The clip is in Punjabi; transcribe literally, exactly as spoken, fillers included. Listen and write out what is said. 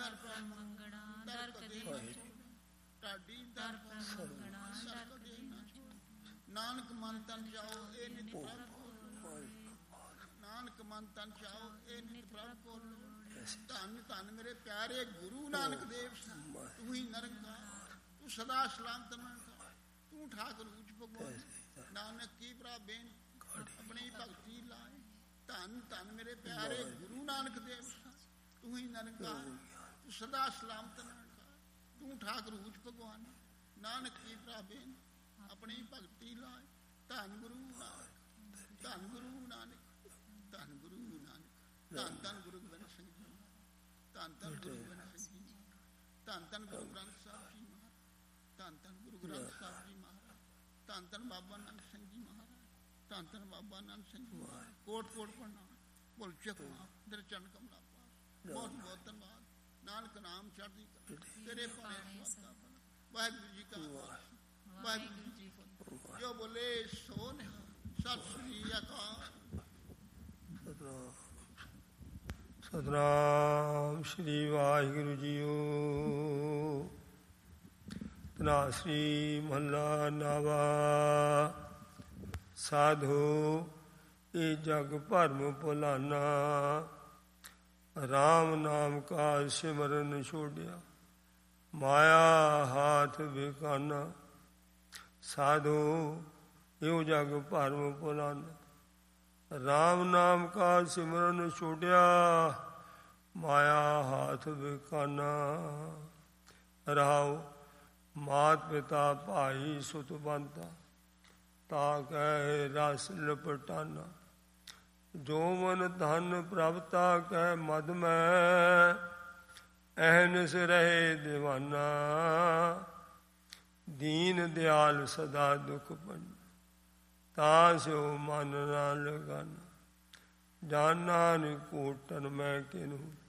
ਦਰ ਮੰਗਣਾ ਦਰ ਕਦੇ ਨਾ ਛੋੜ, ਢਾਡੀ ਦਰ ਮੰਗਣਾ ਦਰ ਕਦੇ ਨਾ ਛੋੜ। ਨਾਨਕ ਮਨ ਤਨ ਚਾਓ ਇਹ ਨਿਤ ਪ੍ਰਭ ਕੋਲ, ਨਾਨਕ ਮਨ ਤਨ ਚਾਓ ਇਹ ਨਿਤ ਪ੍ਰਭ ਕੋਲ। ਧੰਨ ਧੰਨ ਮੇਰੇ ਪਿਆਰੇ ਗੁਰੂ ਨਾਨਕ ਦੇਵ, ਤੂੰ ਹੀ ਨਿਰੰਕਾਰ, ਤੂੰ ਸਦਾ ਸਲਾਮਤ ਨਿਰੰਕਾਰ, ਤੂੰ ਠਾਕੁਰ ਉੱਚ ਭਗਵਾਨ। ਨਾਨਕ ਕੀ ਪ੍ਰਾਬੇਨ ਆਪਣੀ ਭਗਤੀ ਲਾਏ। ਧੰਨ ਧੰਨ ਮੇਰੇ ਪਿਆਰੇ ਗੁਰੂ ਨਾਨਕ ਦੇਵ, ਤੂੰ ਹੀ ਨਿਰੰਕਾਰ, ਤੂੰ ਸਦਾ ਸਲਾਮਤ ਨਿਰੰਕਾਰ, ਤੂੰ ਠਾਕੁਰ ਉੱਚ ਭਗਵਾਨ। ਨਾਨਕ ਕੀ ਪ੍ਰਾਬੇਨ ਆਪਣੀ ਭਗਤੀ ਲਾਏ। ਧੰਨ ਗੁਰੂ ਨਾਨਕ, ਧੰਨ ਗੁਰੂ ਨਾਨਕ, ਧੰਨ ਗੁਰੂ ਨਾਨਕ। ਧੰਨ ਧੰਨ ਗੁਰੂ ਗੋਬਿੰਦ ਸਿੰਘ ਜੀ, ਧੰਨ ਧੰਨ ਗੁਰੂ ਗੋਬਿੰਦ ਸਿੰਘ ਜੀ, ਧੰਨ ਧੰਨ ਗੁਰੂ ਗ੍ਰੰਥ ਸਾਹਿਬ ਜੀ ਮਹਾਰਾਜ, ਧੰਨ ਧੰਨ ਗੁਰੂ ਗ੍ਰੰਥ ਸਾਹਿਬ ਜੀ ਮਹਾਰਾਜ, ਧੰਨ ਧੰਨ ਬਾਬਾ ਨਾਨਕ ਸਿੰਘ ਜੀ ਮਹਾਰਾਜ, ਧੰਨ ਧੰਨ ਬਾਬਾ ਨਾਨਕ ਸਿੰਘ ਜੀ ਮਹਾਰਾਜ। ਕੋਟ ਕੋਟ ਪ੍ਰਣਾਮ, ਭੁੱਲ ਚੁੱਕ ਮਾਫ਼, ਤੇਰੇ ਚਰਨ ਕਮਲਾਂ ਪਾਸ। ਬਹੁਤ ਬਹੁਤ ਧੰਨਵਾਦ। ਨਾਨਕ ਨਾਮ ਚੜ੍ਹਦੀ ਕਲਾ, ਤੇਰੇ ਭਾਣੇ ਸਦਾ ਭਲਾ। ਵਾਹਿਗੁਰੂ ਜੀ ਕਾ ਖਾਲਸਾ, ਵਾਹਿਗੁਰੂ ਜੀ ਕੀ ਫਤਿਹ। ਜੋ ਬੋਲੇ ਸੋ ਨਿਹਾਲ। ਸਤਿ ਸ੍ਰੀ ਅਕਾਲ। ਸਤਿਨਾਮ ਸ੍ਰੀ ਵਾਹਿਗੁਰੂ ਜੀਓ। ਧਨਾਸਰੀ ਮਹੱਲਾ ਨਾਵਾ। ਸਾਧੂ ਇਹ ਜਗ ਭਰਮ ਭੁਲਾਨਾ, ਰਾਮ ਨਾਮ ਕਾ ਸਿਮਰਨ ਛੋੜਿਆ, ਮਾਇਆ ਹਾਥ ਬੇਗਾਨਾ। ਸਾਧੂ ਇਹੋ ਜਗ ਭਰਮ ਭੁਲਾਨਾ, ਰਾਮ ਨਾਮ ਕਾ ਸਿਮਰਨ ਛੋੜਿਆ, ਮਾਇਆ ਹਾਥ ਬੇਗਾਨਾ। ਰਹਾਉ ਮਾਤ ਪਿਤਾ ਭਾਈ ਸੁਤ ਬੰਤਾ, ਤਾ ਕਹਿ ਰਸ ਲਪਟਾਨਾ। ਜੋ ਮਨ ਧਨ ਪ੍ਰਭਤਾ ਕਹਿ ਮਦ ਮੈਂ, ਅਹਨਿਸ ਰਹੇ ਦੀਵਾਨਾ। ਦੀਨ ਦਿਆਲ ਸਦਾ ਦੁਖ ਪੰਨ, ਤਾਂ ਸਿਓ ਮਨ ਨਾ ਲਗਾਨਾ। ਜਾਨਾ ਨੀ ਕੋਟਨ ਮੈਂ ਕਿਨੂ,